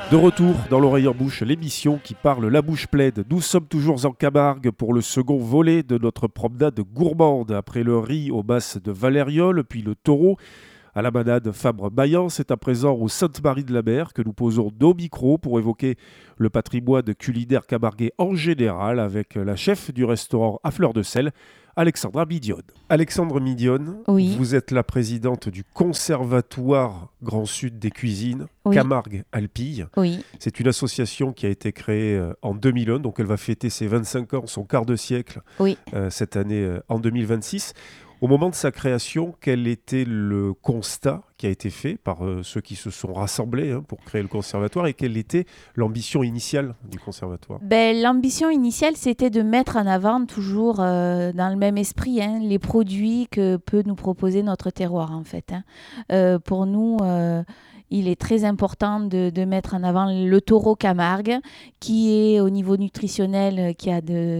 De retour dans l'oreille en bouche, l'émission qui parle la bouche plaide. Nous sommes toujours en Camargue pour le second volet de notre promenade gourmande. Après le riz aux masses de Valériole, puis le taureau à la manade Fabre-Maillan, c'est à présent au Sainte-Marie-de-la-Mer que nous posons nos micros pour évoquer le patrimoine culinaire camarguais en général avec la chef du restaurant à Fleur de Sel, Alexandra Midionne. Alexandre Midionne, Oui. Vous êtes la présidente du Conservatoire Grand Sud des cuisines, Oui. Camargue-Alpille. Oui, C'est une association qui a été créée en 2001, donc elle va fêter ses 25 ans, son quart de siècle, oui. cette année en 2026. Au moment de sa création, quel était le constat qui a été fait par ceux qui se sont rassemblés pour créer le conservatoire et quelle était l'ambition initiale du conservatoire ? L'ambition initiale, c'était de mettre en avant toujours dans le même esprit les produits que peut nous proposer notre terroir en fait. Pour nous, il est très important de mettre en avant le taureau Camargue qui est au niveau nutritionnel, qui a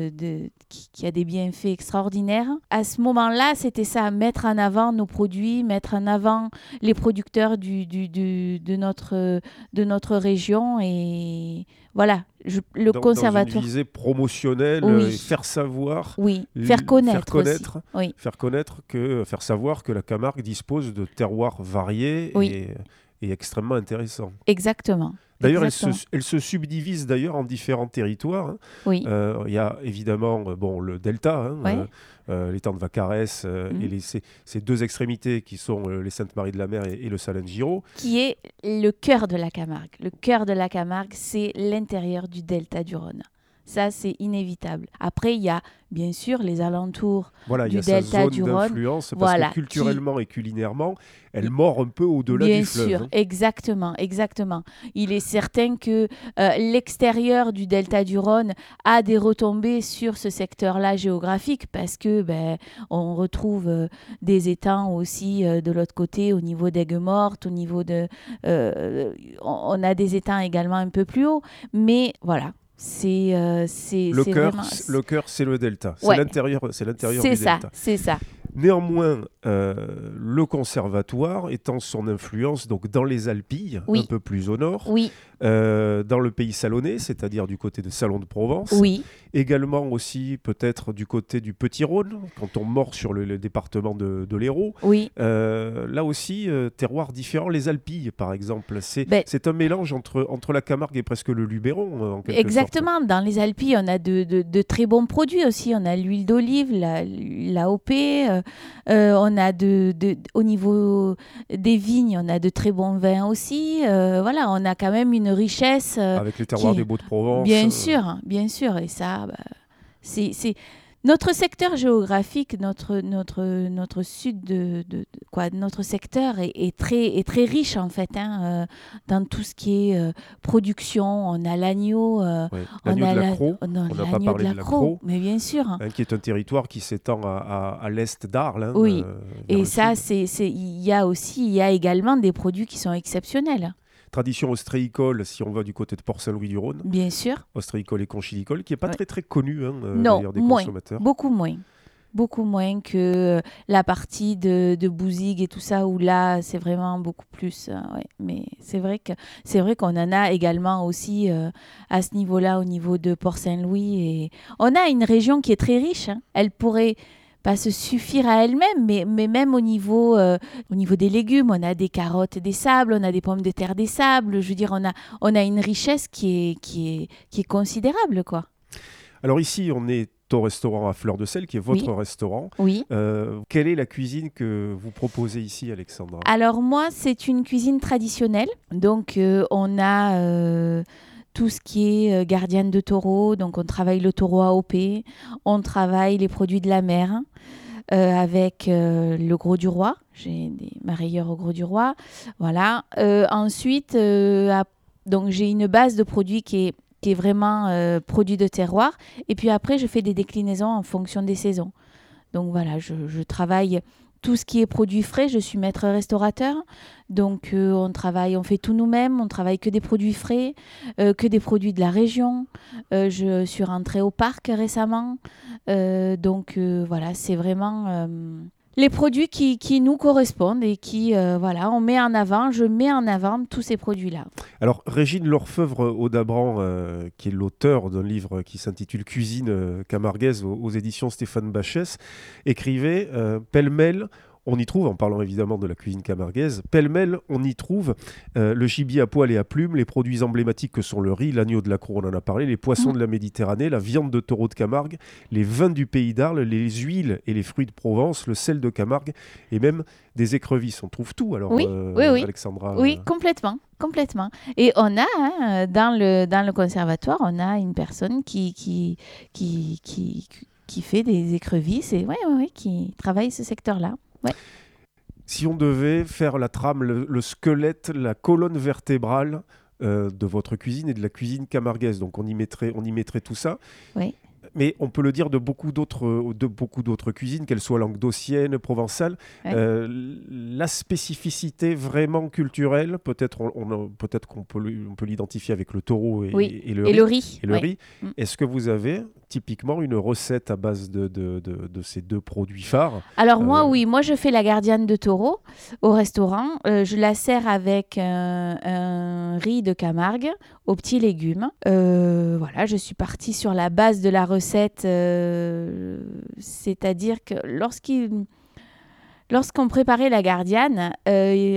des bienfaits extraordinaires. À ce moment-là, c'était ça, mettre en avant nos produits, mettre en avant les producteurs de notre région et voilà, le conservatoire. Dans une visée promotionnelle, Oui. faire savoir, Oui, faire connaître aussi. Oui. Faire savoir que la Camargue dispose de terroirs variés Oui. et extrêmément intéressants. Exactement. D'ailleurs, Exactement. elle se subdivise d'ailleurs en différents territoires. Oui. Il y a évidemment le delta, Ouais. l'étang de Vacarès et ces deux extrémités qui sont les Sainte-Marie-de-la-Mer et le Salin-de-Giraud. Qui est le cœur de la Camargue. Le cœur de la Camargue, c'est l'intérieur du delta du Rhône. Ça, c'est inévitable. Après, il y a bien sûr les alentours Il du y a sa delta zone du Rhône. d'influence parce que culturellement et culinairement, elle mord un peu au-delà bien du fleuve. sûr, exactement. Il est certain que l'extérieur du delta du Rhône a des retombées sur ce secteur-là géographique parce que on retrouve des étangs aussi de l'autre côté au niveau d'Aigues-Mortes, au niveau de... on a des étangs également un peu plus haut, mais voilà. Le cœur, c'est le delta. Ouais. C'est l'intérieur du delta. C'est ça. Néanmoins, le conservatoire étend son influence donc dans les Alpilles, Oui. un peu plus au nord, Oui. dans le pays salonnais, c'est-à-dire du côté de Salon de Provence, Oui. également aussi peut-être du côté du Petit-Rhône, quand on mord sur le département de l'Hérault. Oui. Là aussi, terroirs différents, les Alpilles par exemple. C'est un mélange entre la Camargue et presque le Luberon, en quelque Exactement. sorte. Dans les Alpilles, on a de très bons produits aussi. On a l'huile d'olive, l'AOP. On a au niveau des vignes, on a de très bons vins aussi. Voilà, on a quand même une richesse. Avec les terroirs des Baux-de-Provence. Bien sûr. Et ça, c'est notre secteur géographique, notre sud notre secteur est très riche en fait dans tout ce qui est production. On a l'agneau, l'agneau de la Crau. on n'a pas parlé de la Crau, mais bien sûr. Qui est un territoire qui s'étend à l'est d'Arles. Oui, et ça, sud. Il y a également des produits qui sont exceptionnels. Tradition ostréicole, si on va du côté de Port-Saint-Louis-du-Rhône. Bien sûr. Ostréicole et conchilicole, qui n'est pas très connu non, d'ailleurs des consommateurs. Beaucoup moins que la partie de Bouzigues et tout ça, où là, c'est vraiment beaucoup plus. Mais c'est vrai qu'on en a également aussi à ce niveau-là, au niveau de Port-Saint-Louis. Et on a une région qui est très riche. Elle pourrait pas se suffire à elle-même, mais même au niveau des légumes, on a des carottes des sables, on a des pommes de terre des sables. Je veux dire, on a une richesse qui est considérable, quoi. Alors ici, on est au restaurant à Fleur de Sel, qui est votre restaurant. Oui. Quelle est la cuisine que vous proposez ici, Alexandra ? Alors moi, c'est une cuisine traditionnelle. Donc on a tout ce qui est gardienne de taureau. Donc on travaille le taureau AOP, on travaille les produits de la mer avec le gros du roi. J'ai des marailleurs au gros du roi. Voilà. Ensuite, donc j'ai une base de produits qui est vraiment produit de terroir. Et puis après, je fais des déclinaisons en fonction des saisons. Donc voilà, je travaille tout ce qui est produit frais. Je suis maître restaurateur. Donc on fait tout nous-mêmes. On travaille que des produits frais, que des produits de la région. Je suis rentrée au parc récemment. Donc voilà, c'est vraiment les produits qui nous correspondent et qui, voilà, je mets en avant tous ces produits-là. Alors, Régine Lorfeuvre-Audabran, qui est l'auteur d'un livre qui s'intitule Cuisine camarguaise aux éditions Stéphane Bachès, écrivait pêle-mêle. On y trouve, en parlant évidemment de la cuisine camarguaise, pêle-mêle, on y trouve le gibier à poil et à plumes, les produits emblématiques que sont le riz, l'agneau de la Cour, on en a parlé, les poissons de la Méditerranée, la viande de taureau de Camargue, les vins du pays d'Arles, les huiles et les fruits de Provence, le sel de Camargue et même des écrevisses. On trouve tout alors, oui. Alexandra. Oui, complètement. Et on a, dans le conservatoire, on a une personne qui fait des écrevisses et qui travaille ce secteur-là. Ouais. Si on devait faire la trame, le squelette, la colonne vertébrale de votre cuisine et de la cuisine camarguaise, donc on y mettrait tout ça. Oui. Mais on peut le dire de beaucoup d'autres cuisines, qu'elles soient languedociennes, provençales. Ouais. La spécificité vraiment culturelle, peut-être qu'on peut l'identifier avec le taureau et le riz. Est-ce que vous avez typiquement une recette à base de ces deux produits phares? Alors moi je fais la gardienne de taureau au restaurant. Je la sers avec un riz de Camargue aux petits légumes. Voilà, je suis partie sur la base de la recette, c'est-à-dire que lorsqu'on préparait la gardienne, il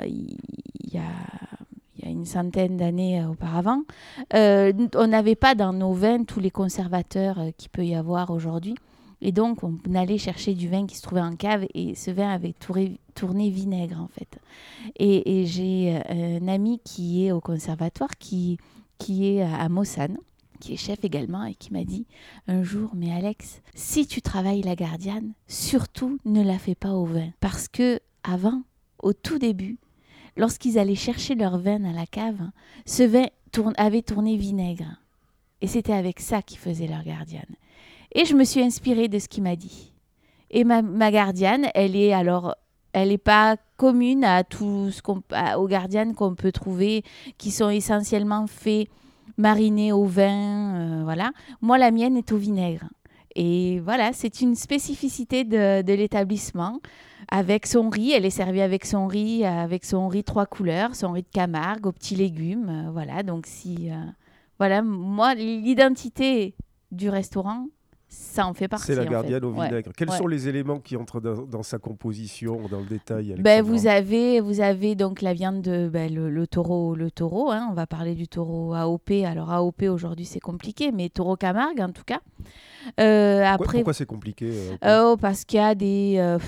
y a une centaine d'années auparavant, on n'avait pas dans nos vins tous les conservateurs qu'il peut y avoir aujourd'hui. Et donc, on allait chercher du vin qui se trouvait en cave et ce vin avait tourné vinaigre, en fait. Et j'ai un ami qui est au conservatoire, qui est à Mossane, qui est chef également, et qui m'a dit un jour, mais Alex, si tu travailles la gardienne, surtout ne la fais pas au vin. Parce que avant, au tout début, lorsqu'ils allaient chercher leur vin à la cave, ce vin avait tourné vinaigre. Et c'était avec ça qu'ils faisaient leur gardienne. Et je me suis inspirée de ce qu'il m'a dit. Et ma gardienne, elle n'est pas commune à aux gardiennes qu'on peut trouver, qui sont essentiellement faits marinés au vin. Voilà. Moi, la mienne est au vinaigre. Et voilà, c'est une spécificité de l'établissement. Avec son riz, elle est servie avec son riz 3 couleurs, son riz de Camargue, aux petits légumes. Voilà, donc voilà, moi, l'identité du restaurant, ça en fait partie. C'est la gardienne au vinaigre. Quels sont les éléments qui entrent dans sa composition, dans le détail, Alexandra? Vous avez donc la viande le taureau. On va parler du taureau AOP. Alors AOP aujourd'hui c'est compliqué, mais taureau Camargue en tout cas. Pourquoi c'est compliqué parce qu'il y a des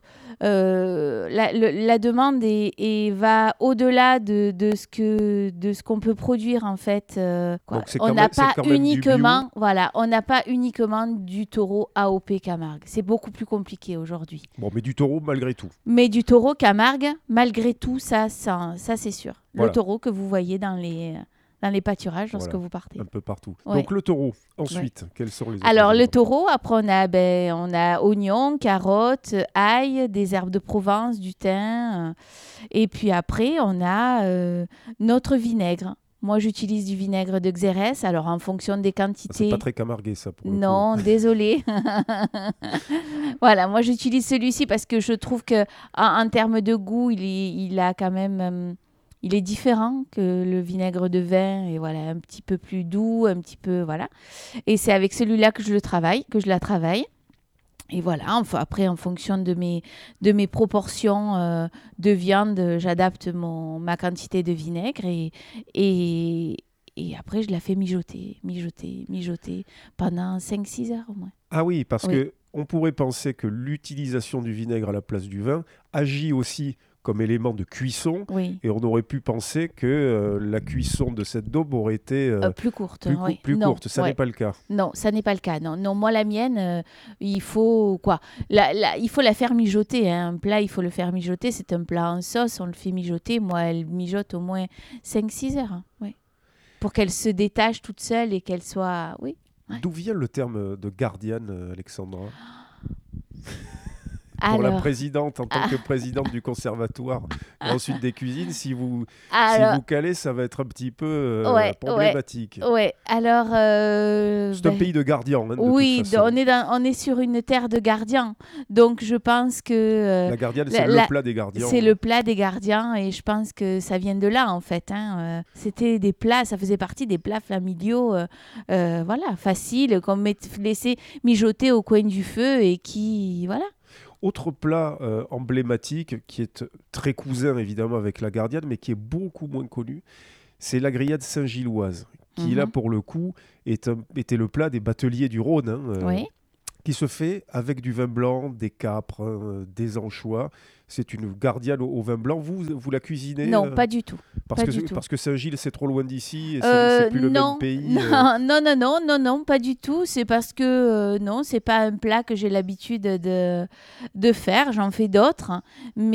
la demande va au-delà de ce qu'on peut produire en fait. On n'a pas uniquement du taureau AOP Camargue. C'est beaucoup plus compliqué aujourd'hui. Bon, mais du taureau malgré tout. Mais du taureau Camargue, malgré tout, ça c'est sûr. Voilà. Le taureau que vous voyez dans les pâturages lorsque vous partez. Un peu partout. Ouais. Donc le taureau, ensuite, quels sont les autres? Alors le taureau, après on a oignons, carottes, ail, des herbes de Provence, du thym. Et puis après, on a notre vinaigre. Moi, j'utilise du vinaigre de Xérès. Alors, en fonction des quantités... C'est pas très camarguais, ça, pour le coup. Non, désolée. Voilà, moi, j'utilise celui-ci parce que je trouve qu'en termes de goût, il a quand même... il est différent que le vinaigre de vin, et voilà, un petit peu plus doux, un petit peu, voilà. Et c'est avec celui-là que je la travaille. Et voilà, après, en fonction de mes proportions de viande, j'adapte ma quantité de vinaigre et après, je la fais mijoter pendant 5-6 heures au moins. Ah oui, parce qu'on pourrait penser que l'utilisation du vinaigre à la place du vin agit aussi comme élément de cuisson, et on aurait pu penser que la cuisson de cette daube aurait été plus courte. Plus courte. Ça n'est pas le cas. Non, ça n'est pas le cas. Non, moi, la mienne, il faut quoi il faut la faire mijoter. Hein. Un plat, il faut le faire mijoter. C'est un plat en sauce, on le fait mijoter. Moi, elle mijote au moins 5-6 heures. Hein. Oui. Pour qu'elle se détache toute seule et qu'elle soit... Oui. D'où vient le terme de gardienne, Alexandra? pour la Alors, présidente, en tant ah, que présidente du conservatoire et ensuite des cuisines, si vous alors, calez, ça va être un petit peu ouais, ouais, problématique. ouais. Alors, C'est un pays de gardiens, hein, de toute oui, façon. on est sur une terre de gardiens. Donc, je pense que La gardienne, c'est la- le la- plat des gardiens. c'est le plat des gardiens et je pense que ça vient de là, en fait, hein. C'était des plats, ça faisait partie des plats familiaux, voilà, faciles, laissait mijoter au coin du feu et qui, voilà. Autre plat emblématique, qui est très cousin évidemment avec la gardienne, mais qui est beaucoup moins connu, c'est la grillade saint-gilloise, qui là Mhm. pour le coup était le plat des bateliers du Rhône, hein, Oui. qui se fait avec du vin blanc, des capres, des anchois. C'est une gardienne au vin blanc. Vous la cuisinez Non, pas du tout. Pas du tout. parce que Saint-Gilles, c'est trop loin d'ici et c'est plus le même Non, pays. non, pas du tout. C'est parce que non, c'est pas un plat que j'ai l'habitude de faire. J'en fais d'autres, hein,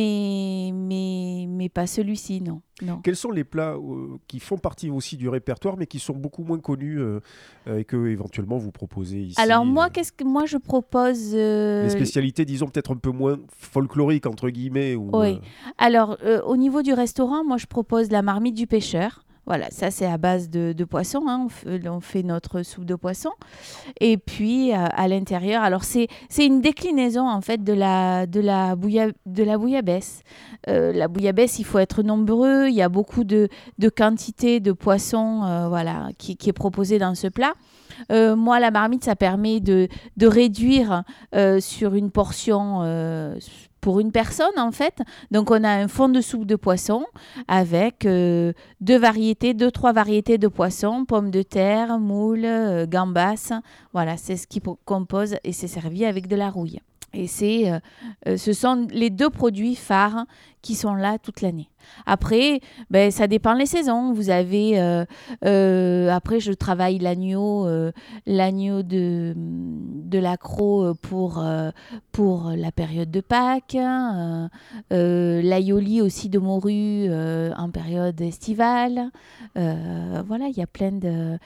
mais pas celui-ci, non. Non. Quels sont les plats qui font partie aussi du répertoire, mais qui sont beaucoup moins connus et que éventuellement vous proposez ici Alors moi, qu'est-ce que moi je propose les spécialités, disons, peut-être un peu moins folkloriques, entre guillemets. Oui. Alors, au niveau du restaurant, moi, je propose la marmite du pêcheur. Voilà, ça c'est à base de poisson, hein. On fait notre soupe de poisson. Et puis à l'intérieur, alors c'est une déclinaison en fait de la bouillabaisse. La bouillabaisse, il faut être nombreux. Il y a beaucoup de quantité de poisson, voilà, qui est proposé dans ce plat. Moi, la marmite, ça permet de réduire sur une portion pour une personne, en fait. Donc, on a un fond de soupe de poisson avec deux, trois variétés de poissons, pommes de terre, moules, gambas. Voilà, c'est ce qui compose et c'est servi avec de la rouille. Et ce sont les deux produits phares qui sont là toute l'année. Après, ça dépend les saisons. Vous avez, après, je travaille l'agneau de l'accro pour la période de Pâques, l'aioli aussi de morue en période estivale. Voilà, il y a plein de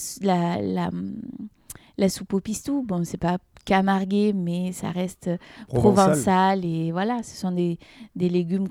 la soupe au pistou. Bon, c'est pas camarguais, mais ça reste provençal. Et voilà, ce sont des légumes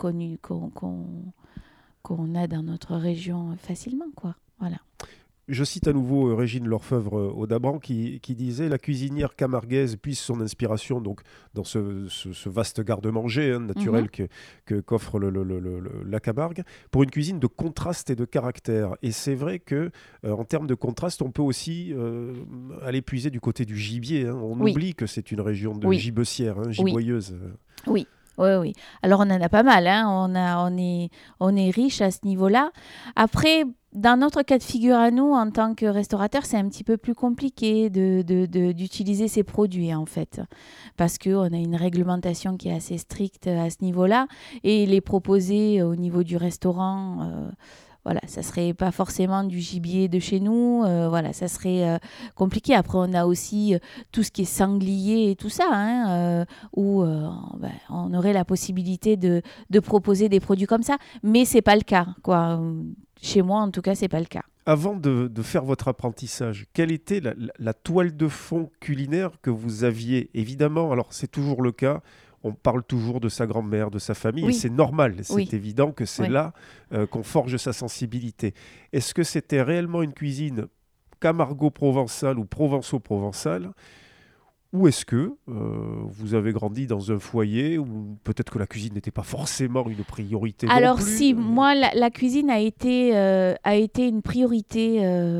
qu'on a dans notre région facilement, quoi. Voilà. Je cite à nouveau Régine Lorfeuvre Audabran qui disait la cuisinière camarguaise puise son inspiration donc dans ce vaste garde-manger naturel qu'offre la Camargue pour une cuisine de contraste et de caractère. Et c'est vrai que en termes de contraste, on peut aussi aller puiser du côté du gibier. On oublie que c'est une région de gibecière, giboyeuse. Oui. Oui. Alors on en a pas mal, hein. On est riche à ce niveau-là. Après, dans notre cas de figure à nous, en tant que restaurateur, c'est un petit peu plus compliqué d'utiliser ces produits, en fait. Parce qu'on a une réglementation qui est assez stricte à ce niveau-là. Et les proposer au niveau du restaurant, voilà, ça serait pas forcément du gibier de chez nous. Voilà, ça serait compliqué. Après, on a aussi tout ce qui est sanglier et tout ça, hein, où on aurait la possibilité de proposer des produits comme ça. Mais c'est pas le cas, quoi. Chez moi, en tout cas, c'est pas le cas. Avant de faire votre apprentissage, quelle était la toile de fond culinaire que vous aviez? Évidemment, alors c'est toujours le cas, on parle toujours de sa grand-mère, de sa famille, et c'est normal, c'est évident que c'est là qu'on forge sa sensibilité. Est-ce que c'était réellement une cuisine camargo-provençale ou provençaux-provençale? Ou est-ce que vous avez grandi dans un foyer où peut-être que la cuisine n'était pas forcément une priorité non Alors plus si, moi, la cuisine a été une priorité.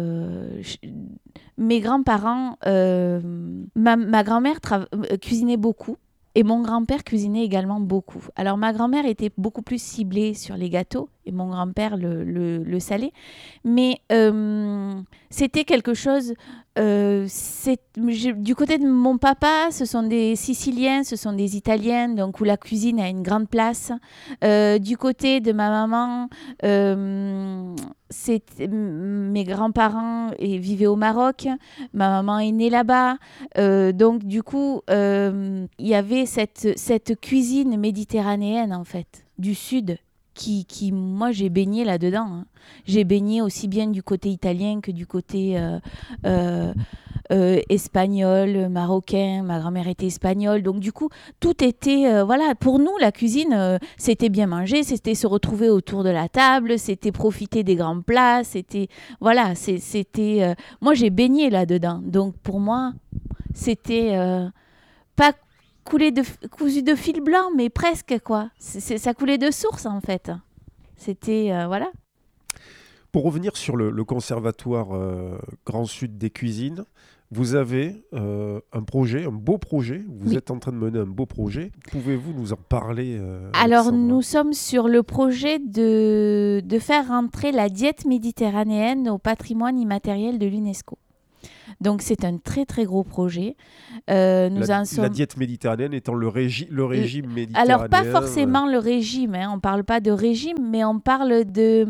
Mes grands-parents, ma grand-mère cuisinait beaucoup. Et mon grand-père cuisinait également beaucoup. Alors ma grand-mère était beaucoup plus ciblée sur les gâteaux et mon grand-père le salé. Mais c'était quelque chose... du côté de mon papa, ce sont des Siciliens, ce sont des Italiens, donc où la cuisine a une grande place. Du côté de ma maman, mes grands-parents vivaient au Maroc. Ma maman est née là-bas. Donc du coup, il y avait cette cuisine méditerranéenne, en fait, du Sud, qui moi, j'ai baigné là-dedans, hein. J'ai baigné aussi bien du côté italien que du côté espagnol, marocain. Ma grand-mère était espagnole. Donc, du coup, tout était... voilà, pour nous, la cuisine, c'était bien manger, c'était se retrouver autour de la table, c'était profiter des grands plats, c'était... Voilà, c'était... moi, j'ai baigné là-dedans. Donc, pour moi, c'était pas cousu de fil blanc, mais presque, quoi. Ça coulait de source, en fait. C'était... voilà. Pour revenir sur le conservatoire Grand Sud des cuisines, vous avez un projet, un beau projet. Vous êtes en train de mener un beau projet. Pouvez-vous nous en parler, Alors, Alexandra ? nous sommes sur le projet de faire rentrer la diète méditerranéenne au patrimoine immatériel de l'UNESCO. Donc, c'est un très, très gros projet. La diète méditerranéenne étant le régime méditerranéen. Alors, pas forcément le régime. On ne parle pas de régime, mais on parle de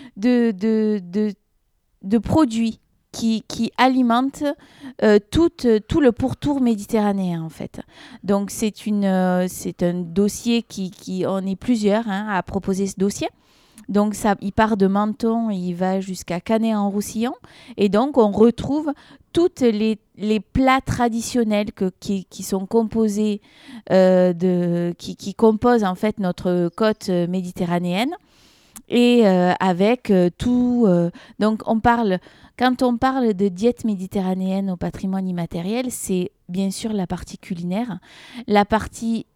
produits qui alimentent tout le pourtour méditerranéen, en fait. Donc, c'est un dossier on est plusieurs à proposer ce dossier. Donc, il part de Menton, il va jusqu'à Canet-en-Roussillon. Et donc, on retrouve toutes les plats traditionnels qui sont composés, qui composent en fait notre côte méditerranéenne. Et avec tout... donc, quand on parle de diète méditerranéenne au patrimoine immatériel, c'est bien sûr la partie culinaire, la partie...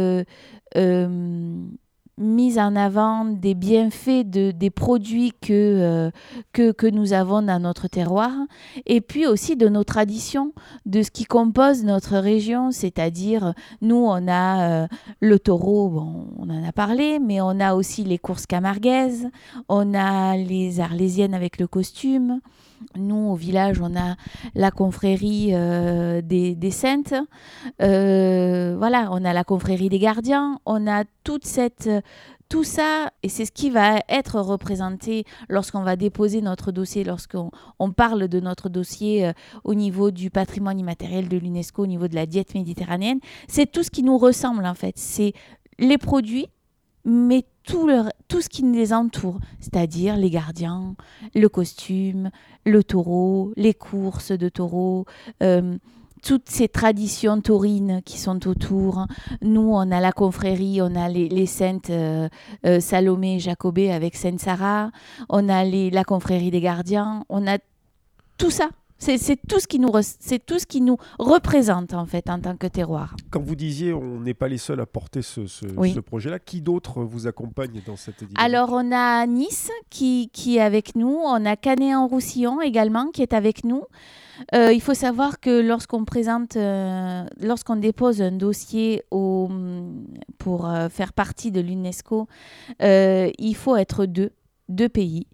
mise en avant des bienfaits des produits que nous avons dans notre terroir, et puis aussi de nos traditions, de ce qui compose notre région, c'est-à-dire, nous, on a le taureau, bon, on en a parlé, mais on a aussi les courses camarguaises, on a les arlésiennes avec le costume. Nous, au village, on a la confrérie des Saintes. Voilà, on a la confrérie des Gardiens. On a tout ça, et c'est ce qui va être représenté lorsqu'on va déposer notre dossier, lorsqu'on parle de notre dossier au niveau du patrimoine immatériel de l'UNESCO, au niveau de la diète méditerranéenne. C'est tout ce qui nous ressemble, en fait. C'est les produits, mais tout ce qui les entoure, c'est-à-dire les gardiens, le costume, le taureau, les courses de taureaux, toutes ces traditions taurines qui sont autour. Nous, on a la confrérie, on a les saintes Salomé et Jacobée avec Sainte Sarah, on a la confrérie des gardiens, on a tout ça. C'est tout ce qui nous représente, en fait, en tant que terroir. Quand vous disiez on n'est pas les seuls à porter ce projet-là, qui d'autre vous accompagne dans cette dynamique ? Alors, on a Nice qui est avec nous, on a Canet-en-Roussillon également qui est avec nous. Il faut savoir que lorsqu'on dépose un dossier pour faire partie de l'UNESCO, il faut être deux pays.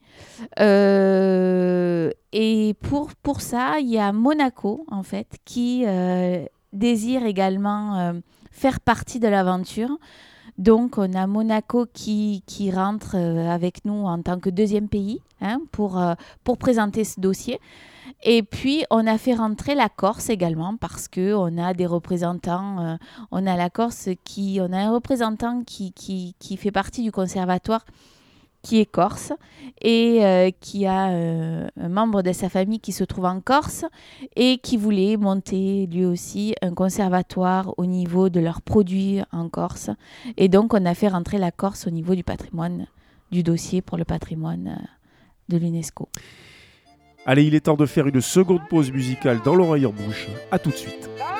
Et pour ça, il y a Monaco, en fait, qui désire également faire partie de l'aventure. Donc, on a Monaco qui rentre avec nous en tant que deuxième pays pour présenter ce dossier. Et puis, on a fait rentrer la Corse également parce qu'on a des représentants. On a la Corse on a un représentant qui fait partie du conservatoire qui est corse et qui a un membre de sa famille qui se trouve en Corse et qui voulait monter lui aussi un conservatoire au niveau de leurs produits en Corse. Et donc, on a fait rentrer la Corse au niveau du patrimoine, du dossier pour le patrimoine de l'UNESCO. Allez, il est temps de faire une seconde pause musicale dans l'oreille en bouche. À tout de suite.